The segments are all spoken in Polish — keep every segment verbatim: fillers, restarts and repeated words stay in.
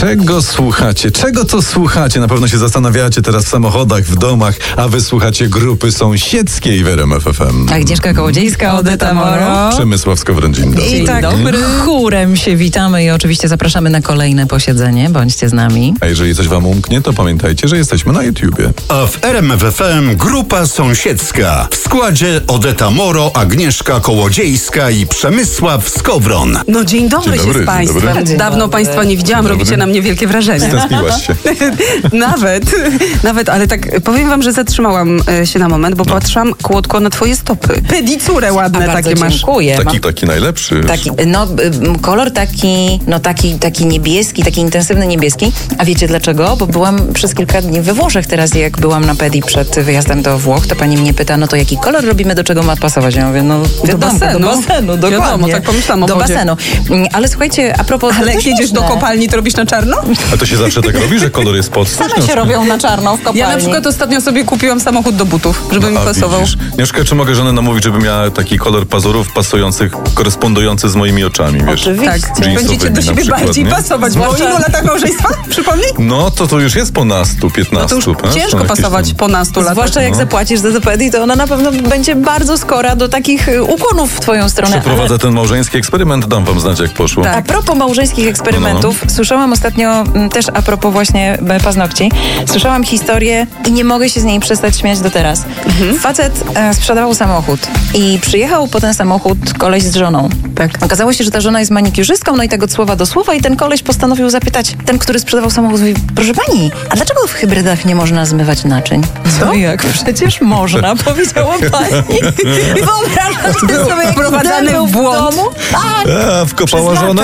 Czego słuchacie? Czego to słuchacie? Na pewno się zastanawiacie teraz w samochodach, w domach, a wy słuchacie grupy sąsiedzkiej w R M F F M. Agnieszka Kołodziejska, Odeta Moro. Przemysław Skowron, dzień dobry. I tak dobry. chórem się witamy i oczywiście zapraszamy na kolejne posiedzenie. Bądźcie z nami. A jeżeli coś wam umknie, to pamiętajcie, że jesteśmy na YouTubie. A w R M F F M grupa sąsiedzka. W składzie Odeta Moro, Agnieszka Kołodziejska i Przemysław Skowron. No dzień dobry, Dzień dobry, się dzień z Państwem. dobry. Dzień Dawno dobry. Państwa nie widziałam, Dzień robicie dobry. na mnie wielkie wrażenie. Stęskniłaś się. Nawet, nawet, ale tak powiem wam, że zatrzymałam e, się na moment, bo No. patrzyłam, Kłodko, na twoje stopy. Pedicure ładne A bardzo takie masz. dziękuję. Taki, Mam taki najlepszy. taki, no, y, kolor taki, no taki, taki niebieski, taki intensywny niebieski. A wiecie dlaczego? Bo byłam przez kilka dni we Włoszech teraz, jak byłam na pedi przed wyjazdem do Włoch, to pani mnie pyta, no to jaki kolor robimy, do czego ma pasować? Ja mówię, no do, domku, basenu. do basenu, dokładnie. Wiadomo, tak pomyślałam o Do wodzie. basenu. Mm, Ale słuchajcie, a propos... Ale to jak jedziesz do śmieszne. kopalni, to robisz na czarno? A to się zawsze tak robi, że kolor jest pod Same się robią na czarno w kopalni. Ja na przykład ostatnio sobie kupiłam samochód do butów, żeby mi A pasował. widzisz. Agnieszka, czy mogę żonę namówić, żeby miała taki kolor pazurów pasujących, korespondujący z moimi oczami, wiesz? Oczywiście. Tak, Jeansowymi będziecie do na siebie przykład, bardziej nie? pasować. Po Zwłaszcza- ilu latach małżeństwa? Przypomnij? No, to to już jest po nastu, No piętnastu. to już tak? Są ciężko jakieś pasować tam- po nastu latach. Zwłaszcza jak No. zapłacisz za to pedi, to ona na pewno będzie bardzo skora do takich y, ukłonów w twoją stronę. Przeprowadzę ten małżeński eksperyment, dam wam znać, jak poszło. Tak. A propos małżeńskich eksperymentów, No. słyszałam ostatnio m, też a propos właśnie e, paznokci, słyszałam historię i nie mogę się z niej przestać śmiać do teraz. Mhm. Facet e, sprzedawał samochód i przyjechał po ten samochód koleś z żoną. Tak. Okazało się, że ta żona jest manikiurzystką, no i tak od słowa do słowa i ten koleś postanowił zapytać, ten, który sprzedawał samochód, mówi, proszę pani, a dlaczego w hybrydach nie można zmywać naczyń? Co? Jak? Przecież można, powiedziała pani. I wyobrażacie sobie, wprowadzany jak ten był w błąd. domu? Tak. A, wkopała żonę?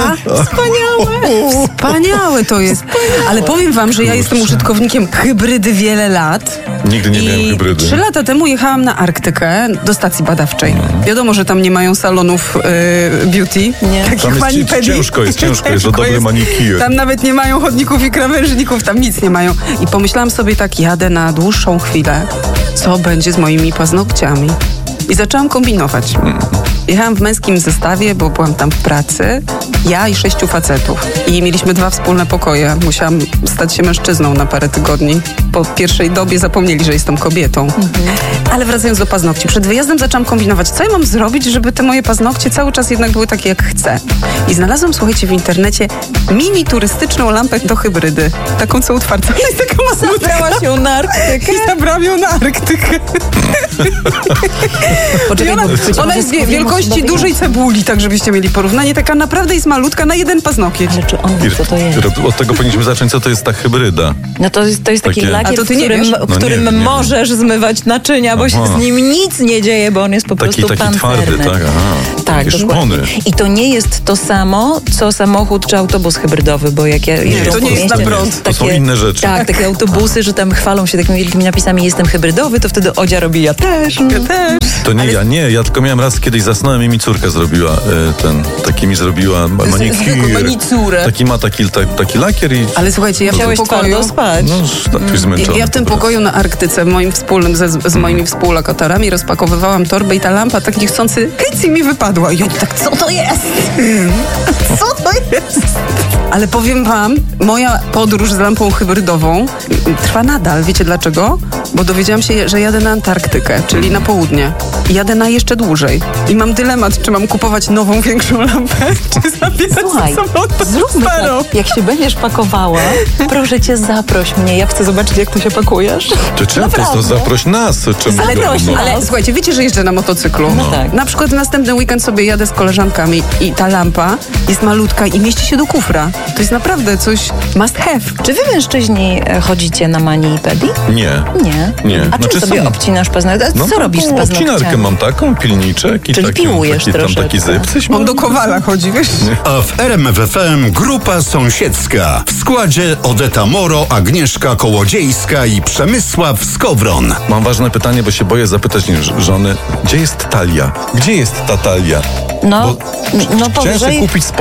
Wspaniałe. Wspaniałe to jest. Ale powiem wam, że ja jestem użytkownikiem hybrydy wiele lat. Nigdy nie miałem I hybrydy. trzy lata temu jechałam na Arktykę do stacji badawczej. Wiadomo, że tam nie mają salonów y, beauty. Nie. Takich Tam jest ci- manipedi. ciężko jest, ciężko jest, to Ciężko dobry manikir. Tam nawet nie mają chodników i krawężników, tam nic nie mają. I pomyślałam sobie tak, jadę na dłuższą chwilę, co będzie z moimi paznokciami. I zaczęłam kombinować. Jechałam w męskim zestawie, bo byłam tam w pracy. Ja i sześciu facetów. I mieliśmy dwa wspólne pokoje. Musiałam stać się mężczyzną na parę tygodni. Po pierwszej dobie zapomnieli, że jestem kobietą. Ale wracając do paznokci. Przed wyjazdem zaczęłam kombinować, co ja mam zrobić, żeby te moje paznokcie cały czas jednak były takie, jak chcę. I znalazłam, słuchajcie, w internecie mini turystyczną lampę do hybrydy. Taką, co utwardzona jest taka malutka. Zabrała się na Arktykę. I zabrałam ją na Arktykę. I Poczekaj, ona, bo być ona może jest wie- spowiem wielkości sobie- dużej cebuli, tak żebyście mieli porównanie. Taka naprawdę jest malutka na jeden paznokieć. Ale czy on wie, co to jest? Od tego powinniśmy zacząć, co to jest ta hybryda. No to jest, to jest taki Takie- lakier, A to ty w nie którym, wiesz? w No którym nie, nie. możesz zmywać naczynia, bo się Aha. z nim nic nie dzieje, bo on jest po Taki, prostu taki twardy, pancerny. tak? Aha. Tak, Takie dokładnie. szpony. I to nie jest to samo, co samochód czy autobus hybrydowy, bo jak ja jeżdżą to nie po jest na mieście, prąd. To są inne rzeczy. Tak, takie autobusy, że tam chwalą się takimi wielkimi napisami jestem hybrydowy, to wtedy Odzia robi ja też. Ja też. To nie ja, nie, ja tylko miałem raz kiedyś zasnąłem i mi córka zrobiła e, ten, taki mi zrobiła ma- zwykłą manikir. manicurę. Taki ma taki, ta, taki lakier i... Ale słuchajcie, ja w tym Chciałeś pokoju... twardo spać. No, tak już zmęczony. Ja w tym po prostu. pokoju na Arktyce, moim wspólnym, ze, z moimi współlokatorami, rozpakowywałam torbę i ta lampa tak niechcący hejcy mi wypadła. I oni tak, co to jest? Co to jest? Ale powiem wam, moja podróż z lampą hybrydową trwa nadal. Wiecie dlaczego? Bo dowiedziałam się, że jadę na Antarktykę, czyli na południe. I jadę na jeszcze dłużej. I mam dylemat, czy mam kupować nową, większą lampę, czy zabierać Słuchaj, ze sobą tą zróbmy starą. tak. Jak się będziesz pakowała, proszę cię, zaproś mnie. Ja chcę zobaczyć, jak ty się pakujesz. Czy czemu to, to Naprawdę. zaproś nas? Czemu Ale, Zaproś no, nas. ale słuchajcie, wiecie, że jeżdżę na motocyklu? No tak. Na przykład w następny weekend sobie jadę z koleżankami i ta lampa jest malutka i mieści się do kufra. To jest naprawdę coś must have. Czy wy mężczyźni e, chodzicie na mani i pedi? Nie. Nie. Nie. A czym Znaczy sobie są- obcinasz paznokcie? A No, co taką robisz z paznokciami? obcinarkę mam taką, pilniczek i Czyli taki, piłujesz taki, tam troszeczkę. taki zypcyś. On do Kowala chodzi, wiesz? A w R M F F M grupa sąsiedzka. W składzie Odeta Moro, Agnieszka Kołodziejska i Przemysław Skowron. Mam ważne pytanie, bo się boję zapytać ż- żony, gdzie jest talia? Gdzie jest ta talia? No, Bo no Chciałem powyżej... sobie kupić spodnie i Chciałeś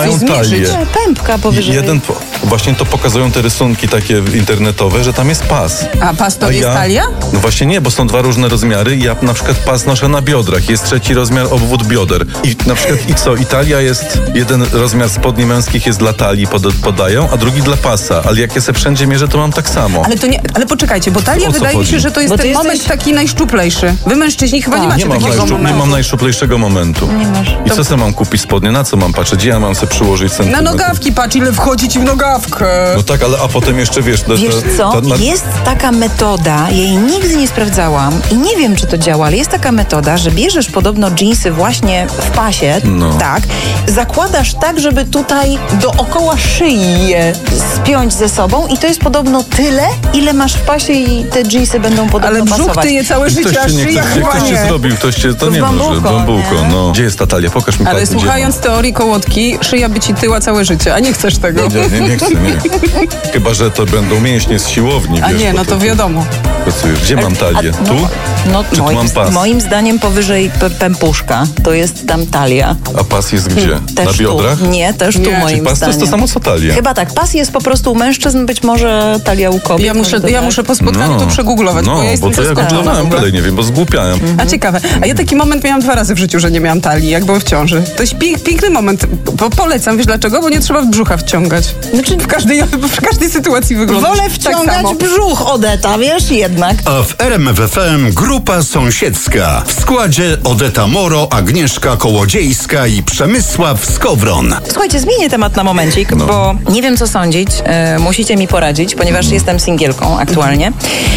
mają zmierzyć. talię. Nie, pępka powyżej. Jeden, po- właśnie to pokazują te rysunki takie internetowe, że tam jest pas. A pas to A jest ja- talia? No właśnie nie, bo są dwa różne rozmiary. Ja na przykład pas noszę na biodrach. Jest trzeci rozmiar obwód bioder. I na przykład i co? I talia jest, jeden rozmiar spodni męskich jest dla talii, pod, podają, a drugi dla pasa. Ale jak ja se wszędzie mierzę, to mam tak samo. Ale to nie, ale poczekajcie, bo talia O co wydaje mi chodzi? się, że to jest Bo ty ten jesteś- moment taki najszczuplejszy. Wy mężczyźni chyba nie A, macie nie mam, takiego najszczup, nie momentu. mam najszczuplejszego momentu. Nie masz. I co sobie mam kupić spodnie? Na co mam patrzeć? Gdzie ja mam sobie przyłożyć Na centymetr? nogawki patrz, ile wchodzi ci w nogawkę. No tak, ale a potem jeszcze wiesz... te- Wiesz te- co, ta- na- jest taka metoda, jej nigdy nie sprawdzałam i nie wiem, czy to działa, ale jest taka metoda, że bierzesz podobno dżinsy właśnie w pasie, No. tak, zakładasz tak, żeby tutaj dookoła szyi je spiąć ze sobą i to jest podobno tyle, ile masz w pasie i te dżinsy będą podobno Ale brzuch pasować. ty je całe Ktoś życie, a cię nie szyja ktoś, chyba ktoś cię nie. zrobił, ktoś cię... To To nie bambuko, może. Bambuko, nie? no. Gdzie jest ta talia? Pokaż mi Ale palcem, gdzie słuchając teorii kołotki, szyja by ci tyła całe życie, a nie chcesz tego. Nie, nie, nie chcę, nie. Chyba, że to będą mięśnie z siłowni, A wiesz, nie, bo no to wiadomo. pracujesz. Gdzie mam talię? A, Tu? no, no, Czy tu moim, mam pas? moim zdaniem powyżej p- pępuszka to jest tam talia. A pas jest gdzie? Też Na biodrach? Tu. Nie, też Nie. tu Czyli moim Pas to zdaniem. jest to samo co talia. Chyba tak, pas jest po prostu u mężczyzn, być może talia u kobiet. Ja muszę, może ja tak. muszę po spotkaniu to przegooglować, no, bo ja jestem bo to ja zaskoczona. googlowałem, dalej nie wiem, bo zgłupiałem. A ciekawe. A ja taki moment miałam dwa razy w życiu, że nie miałam talii, jak byłam w ciąży. To jest pie- piękny moment. Po, polecam, wiesz dlaczego? Bo nie trzeba w brzucha wciągać. Znaczy w każdej, w każdej sytuacji wygląda Wolę tak wciągać samo. brzuch, Odeta, wiesz, jednak. A w R M F F M grupa sąsiedzka. W składzie Odeta Moro, Agnieszka Kołodziejska i Przemysław Skowron. Słuchajcie, zmienię temat na momencik, No. bo nie wiem co sądzić. E, musicie mi poradzić, ponieważ jestem singielką aktualnie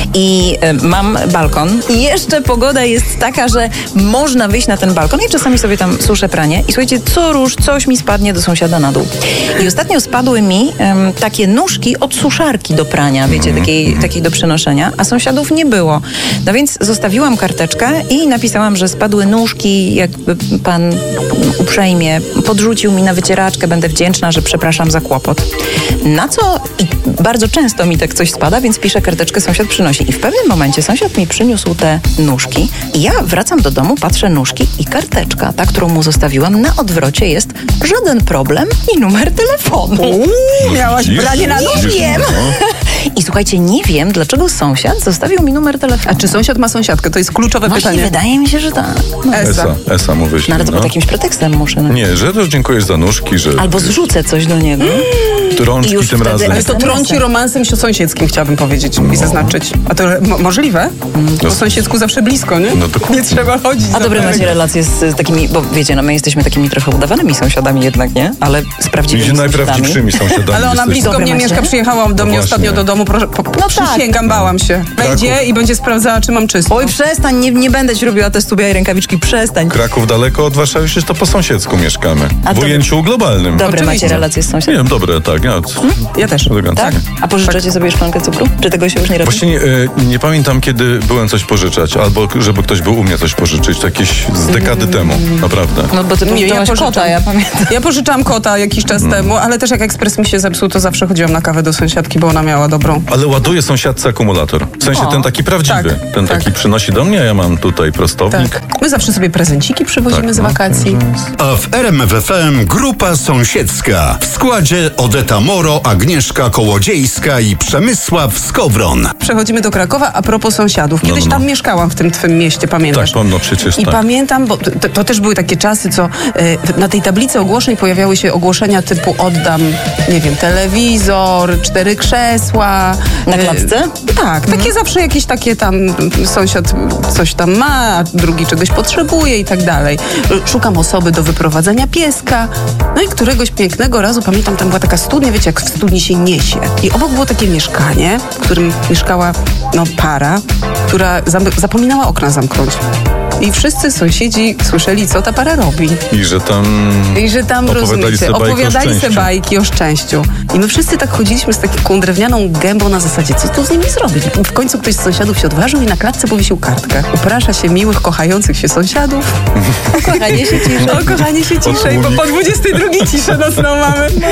i e, mam balkon. I jeszcze pogoda jest taka, że można wyjść na ten balkon i czasami sobie tam suszę pranie. I słuchajcie, co róż, coś mi spadnie do sąsiada na dół. I ostatnio spadły mi em, takie nóżki od suszarki do prania, wiecie, takiej, takiej do przenoszenia, a sąsiadów nie było. No więc zostawiłam karteczkę i napisałam, że spadły nóżki, jakby pan uprzejmie podrzucił mi na wycieraczkę, będę wdzięczna, że przepraszam za kłopot. Na co i bardzo często mi tak coś spada, więc piszę karteczkę, sąsiad przynosi. I w pewnym momencie sąsiad mi przyniósł te nóżki i ja wracam do domu, patrzę nóżki i karteczka, ta, którą mu zostawiłam, na odwrocie jest żaden problem i numer telefonu. Uuu, miałaś Widzisz? branie na nóż? Widzisz? Wiem. No. I słuchajcie, nie wiem, dlaczego sąsiad zostawił mi numer telefonu. A czy sąsiad ma sąsiadkę? To jest kluczowe Właśnie pytanie. wydaje mi się, że tak. No. Esa. Esa, Esa mu wyślij, No, ale to no. pod jakimś pretekstem muszę. No. Nie, że też dziękuję za nóżki, że... Albo zrzucę coś do niego. I Rączki już tym wtedy- razem. Ale to trąci romansem sąsiedzkim, chciałabym powiedzieć i zaznaczyć. A to mo- możliwe? Po sąsiedzku zawsze blisko, nie? No dokładnie. Nie trzeba chodzić. A za dobre daleko. macie relacje z, z takimi, bo wiecie, no my jesteśmy takimi trochę udawanymi sąsiadami jednak, nie? Ale z prawdziwymi Idzie sąsiadami. najprawdziwszymi sąsiadami. Ale ona jesteśmy. blisko Dobre mnie macie? mieszka, przyjechała do mnie No ostatnio właśnie. do domu, proszę, po, tak. przysięgam, bałam się. Wejdzie i będzie sprawdzała, czy mam czysto. Oj, przestań, nie, nie będę ci robiła testu białej rękawiczki, przestań. Kraków daleko od Warszawy, przecież to po sąsiedzku mieszkamy. A W to- ujęciu globalnym. Dobre Oczywiście. macie relacje z Nie sąsiadami. wiem, dobre, tak. Ja, Ja też. elegancko. Tak? A pożyczacie sobie szklankę cukru? Czy tego się już nie robi? Właśnie nie, y, nie pamiętam, kiedy byłem coś pożyczać, albo żeby ktoś był u mnie coś pożyczyć, to jakieś z dekady temu, naprawdę. No bo ty Nie, ja pożyczyłaś pożyczam. kota, ja pamiętam. Ja pożyczałam kota jakiś czas Mm. temu, ale też jak ekspres mi się zepsuł, to zawsze chodziłam na kawę do sąsiadki, bo ona miała dobrą. Ale ładuje sąsiadce akumulator. W sensie O, ten taki prawdziwy. tak, ten tak. taki przynosi do mnie, a ja mam tutaj prostownik. Tak. My zawsze sobie prezenciki przywozimy Tak, z no. wakacji. A w R M F F M grupa sąsiedzka. W składzie Odeta Moro, Agnieszka Kołodziejska i Przemysław Skowron. Przechodzimy do Krakowa, a propos sąsiadów. Kiedyś no, no. tam mieszkałam w tym twym mieście, pamiętasz? Tak, no przecież I tak. pamiętam, bo to, to też były takie czasy, co e, na tej tablicy ogłoszeń pojawiały się ogłoszenia typu oddam, nie wiem, telewizor, cztery krzesła. Na e, klatce? Tak, takie zawsze jakieś takie tam sąsiad coś tam ma, a drugi czegoś potrzebuje i tak dalej. Szukam osoby do wyprowadzenia pieska. No i któregoś pięknego razu, pamiętam, tam była taka studnia, wiecie, jak w studni się niesie. I obok było takie mieszkanie, w którym mieszkała no, para, która zam- zapominała okna zamknąć. I wszyscy sąsiedzi słyszeli, co ta para robi. I że tam... I że tam, Opowiadali rozumiecie, sobie bajki o opowiadali sobie szczęściu. bajki o szczęściu. I my wszyscy tak chodziliśmy z taką drewnianą gębą na zasadzie, co tu z nimi zrobić? W końcu ktoś z sąsiadów się odważył i na klatce powiesił kartkę. Uprasza się miłych, kochających się sąsiadów. Kochanie się ciszy. O, kochanie się ciszej, bo po dwudziestej drugiej ciszę nocną mamy.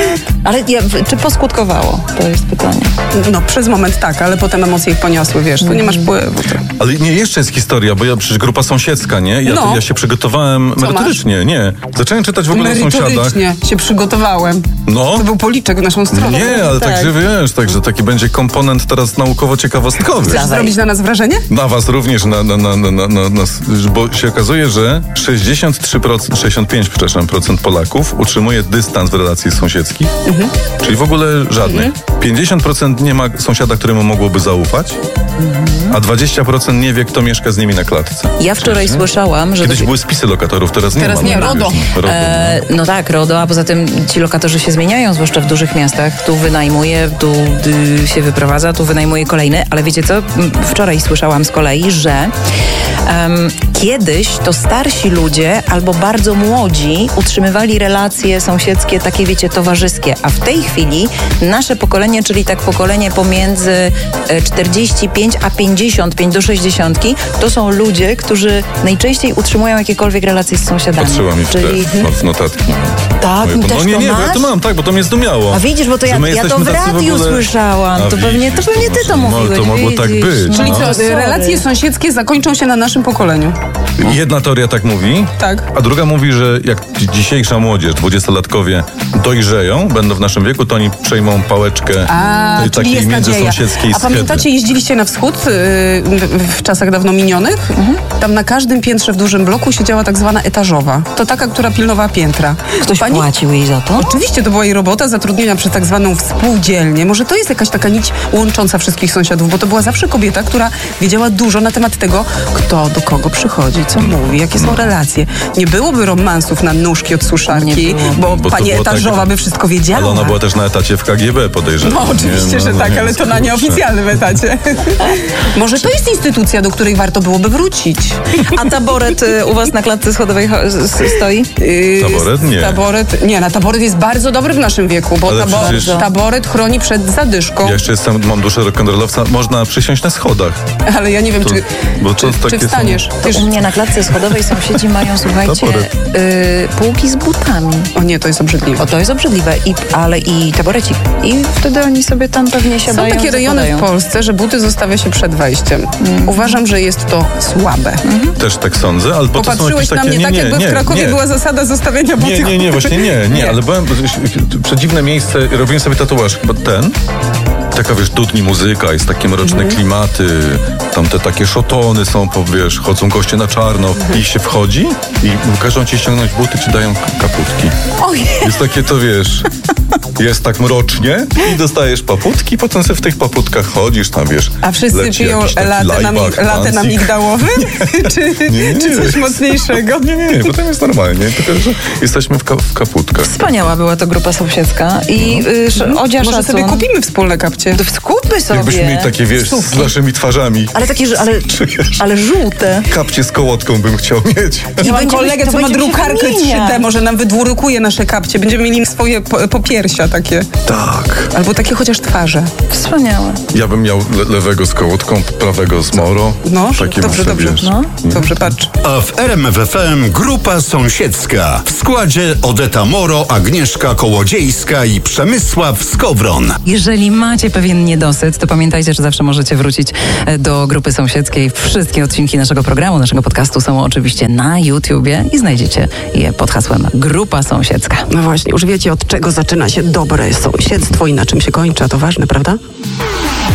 Ale ja, czy poskutkowało? To jest pytanie. No przez moment tak, ale potem emocje ich poniosły, wiesz, tu nie masz wpływu. Ale nie, jeszcze jest historia, bo ja przecież grupa sąsiedzka, nie? Ja, No. ja się przygotowałem Co merytorycznie, nie. Zacząłem czytać w ogóle o sąsiadach. Merytorycznie się przygotowałem. No. To był policzek w naszą stronę. Nie, ale Tak. także wiesz, także taki będzie komponent teraz naukowo-ciekawostkowy. Chcesz zrobić na nas wrażenie? Na was również, na, na, na, na, na, na, bo się okazuje, że sześćdziesiąt trzy procent, sześćdziesiąt pięć przepraszam, procent Polaków utrzymuje dystans w relacji sąsiedzkich, Mhm. czyli w ogóle żadnych. pięćdziesiąt procent nie ma sąsiada, któremu mogłoby zaufać, a dwadzieścia procent nie wie, kto mieszka z nimi na klatce. Ja wczoraj Przecież, nie? słyszałam, że... Kiedyś były spisy lokatorów, teraz nie Teraz ma. nie, no, RODO. wiesz, RODO. E, no tak, RODO, a poza tym ci lokatorzy się zmieniają, zwłaszcza w dużych miastach. Tu wynajmuje, tu y, się wyprowadza, tu wynajmuje kolejny, ale wiecie co? M, Wczoraj słyszałam z kolei, że em, kiedyś to starsi ludzie albo bardzo młodzi utrzymywali relacje sąsiedzkie, takie wiecie, towarzyskie, a w tej chwili nasze pokolenie, czyli tak pokolenie pomiędzy e, czterdzieści pięć a pięćdziesiąt pięć do sześćdziesiątki, to są ludzie, którzy najczęściej utrzymują jakiekolwiek relacje z sąsiadami. Patrzyła mi w Czyli... te w notatki. Tak, Moje- też no nie, to nie, bo ja masz? to mam, tak, bo to mnie zdumiało. A widzisz, bo to Że ja, my ja to jesteśmy w tacy radiu ogóle- słyszałam. A To pewnie, to widzisz, pewnie ty to może- no, mówiłeś. to mogło tak widzisz. być. Czyli No. co, sorry. relacje sąsiedzkie zakończą się na naszym pokoleniu. Jedna teoria tak mówi, Tak. a druga mówi, że jak dzi- dzisiejsza młodzież, dwudziestolatkowie dojrzeją, będą w naszym wieku, to oni przejmą pałeczkę A, tej czyli takiej jest nadzieja. międzysąsiedzkiej A pamiętacie, jeździliście na wschód yy, w, w czasach dawno minionych? Tam na każdym piętrze w dużym bloku siedziała tak zwana etażowa. To taka, która pilnowała piętra. Ktoś Pani- płacił jej za to? Oczywiście to była jej robota zatrudnienia przez tak zwaną współdzielnię. Może to jest jakaś taka nić łącząca wszystkich sąsiadów, bo to była zawsze kobieta, która wiedziała dużo na temat tego, kto do kogo przychodzi, co mówi, jakie są relacje. Nie byłoby romansów na nóżki od suszarki, Nie było. bo, Bo to pani było tak- etażowa by wszystko wiedziała. Ale ona była też na etacie w K G B, podejrzewam. No oczywiście, nie? że No, tak, no, ale to na kurczę. nieoficjalnym etacie. Może to jest instytucja, do której warto byłoby wrócić. A taboret y, u was na klatce schodowej cho- s- stoi? Yy, Taboret? Nie. Taboret, nie, na taboret jest bardzo dobry w naszym wieku, bo Ale tabo, przecież- taboret chroni przed zadyszką. Ja jeszcze jestem, mam duszę rock'n'rollowca, można przysiąść na schodach. Ale ja nie wiem, To- czy, bo to czy, takie czy są- wstaniesz. Wiesz, U mnie na klatce schodowej sąsiedzi mają, słuchajcie, Taboret. y, półki z butami. o nie, to jest obrzydliwe. O, to jest obrzydliwe, I, ale i taborecik. I wtedy oni sobie tam pewnie Są siadają. takie rejony zakładają. w Polsce, że buty zostawia się przed wejściem. Uważam, że jest to słabe. Też tak sądzę, ale bo to są jakieś Popatrzyłeś na takie... mnie nie, tak, nie, jakby nie, w Krakowie nie. była zasada zostawiania butów. Nie, nie, nie, właśnie nie, nie, Nie. ale byłem, przedziwne miejsce, robiłem sobie tatuaż, chyba ten, taka wiesz, dudni muzyka, jest takie mroczne Mhm. klimaty, tam te takie szotony są, po, wiesz, chodzą goście na czarno Mhm. i się wchodzi i każą ci ściągnąć buty, ci dają k- kaputki. Ojej. Jest takie to, wiesz, jest tak mrocznie i dostajesz paputki, potem sobie w tych paputkach chodzisz, tam wiesz, A wszyscy leci piją jakiś taki latę na, Laibach, latę na Pansik. migdałowym? czy, Nie, nie, czy coś nie. mocniejszego? Nie, nie, nie, potem jest normalnie, tylko że jesteśmy w, ka- w kaputkach. Wspaniała była to grupa sąsiedzka. I y, sz- Odzia Może szacun. sobie kupimy wspólne kapcie. To Skupmy sobie. Jakbyśmy mieli takie, wiesz, z naszymi twarzami. Ale takie, że- ale, ale żółte. Kapcie z kołotką bym chciał mieć. Ja mam będziemy- kolegę, to co ma będziemy się drukarkę wymieniać. trzy D, może nam wydrukuje nasze kapcie. Będziemy mieli swoje po, popiersia takie. Tak. Albo takie chociaż twarze. Wspaniałe. Ja bym miał le- lewego z kołotką, prawego z moro. No, Takie dobrze, muszę, dobrze. wiesz. No. Dobrze, patrz. A w R M F F M grupa sąsiedzka. W składzie Odeta Moro, Agnieszka Kołodziejska i Przemysław Skowron. Jeżeli macie pewien niedosyt, to pamiętajcie, że zawsze możecie wrócić e, do grupy sąsiedzkiej. Wszystkie odcinki naszego programu, naszego podcastu są oczywiście na YouTubie i znajdziecie je pod hasłem Grupa Sąsiedzka. No właśnie, już wiecie, od czego zaczyna się dobre sąsiedztwo i na czym się kończy, a to ważne, prawda?